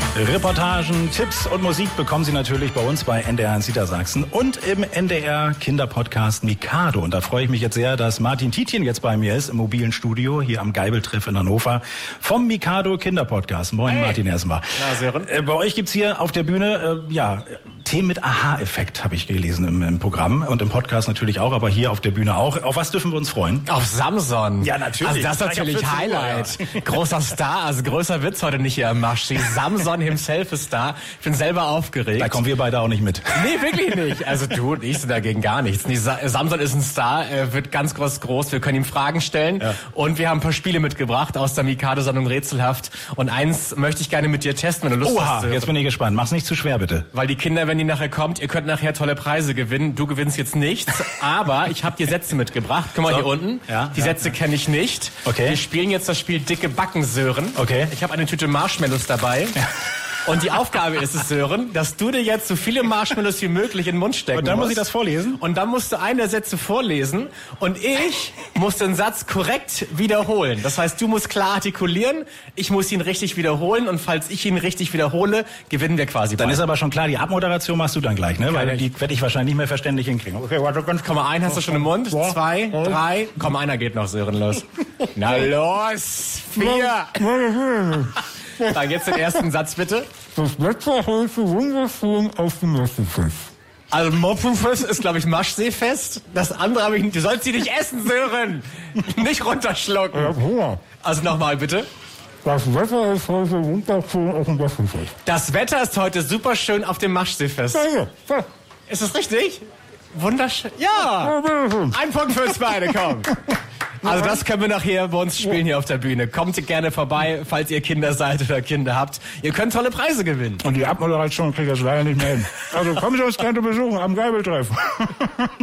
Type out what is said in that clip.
Reportagen, Tipps und Musik bekommen Sie natürlich bei uns bei NDR in Niedersachsen und im NDR Kinderpodcast Mikado. Und da freue ich mich jetzt sehr, dass Martin Tietjen jetzt bei mir ist im mobilen Studio hier am Geibeltreff in Hannover vom Mikado Kinderpodcast. Moin, hey. Martin erstmal. Na, Sören. Bei euch gibt's hier auf der Bühne Themen mit Aha-Effekt, habe ich gelesen im Programm und im Podcast natürlich auch, aber hier auf der Bühne auch. Auf was dürfen wir uns freuen? Auf Samson. Ja, natürlich. Also das ist natürlich Highlight. Ja. Großer Star, also größer wird's heute nicht hier am Marsch. Samson himself ist da. Ich bin selber aufgeregt. Da kommen wir beide auch nicht mit. Nee, wirklich nicht. Also du und ich sind dagegen gar nichts. Samson ist ein Star, er wird ganz groß. Wir können ihm Fragen stellen und wir haben ein paar Spiele mitgebracht aus der Mikado-Sendung Rätselhaft. Und eins möchte ich gerne mit dir testen, wenn du Lust hast. Jetzt bin ich gespannt. Mach's nicht zu schwer, bitte. Weil die Kinder, wenn die nachher kommt, ihr könnt nachher tolle Preise gewinnen. Du gewinnst jetzt nichts, aber ich habe dir Sätze mitgebracht. Guck mal hier unten. Ja, die Sätze kenne ich nicht. Okay. Wir spielen jetzt das Spiel Dicke Backen, Sören. Okay. Ich habe eine Tüte Marshmallows dabei. Ja. Und die Aufgabe ist es, Sören, dass du dir jetzt so viele Marshmallows wie möglich in den Mund stecken musst. Und dann muss ich das vorlesen? Und dann musst du einen der Sätze vorlesen und ich muss den Satz korrekt wiederholen. Das heißt, du musst klar artikulieren, ich muss ihn richtig wiederholen und falls ich ihn richtig wiederhole, gewinnen wir quasi. Dann ist aber schon klar, die Abmoderation machst du dann gleich, ne? Weil die werde ich wahrscheinlich nicht mehr verständlich hinkriegen. Okay, warte, komm mal, einen hast du schon im Mund, 2, 3, komm, einer geht noch, Sören, los. Na los, 4. Dann jetzt den ersten Satz, bitte. Das Wetter heute wunderschön auf dem Mosselfest. Also Moppenfest ist, glaube ich, Maschseefest. Das andere habe ich nicht. Du sollst sie nicht essen, Sören. Nicht runterschlucken. Ich hab Hunger. Also nochmal, bitte. Das Wetter ist heute wunderschön auf dem Mosselfest. Das Wetter ist heute super schön auf dem Maschseefest. Ja. Ist das richtig? Wunderschön. Ja. Ein Punkt für uns beide, komm. Also das können wir nachher bei uns spielen hier auf der Bühne. Kommt gerne vorbei, falls ihr Kinder seid oder Kinder habt. Ihr könnt tolle Preise gewinnen. Und die Abmoderation kriegt das leider nicht mehr hin. Also kommen Sie uns gerne besuchen am Geibeltreff.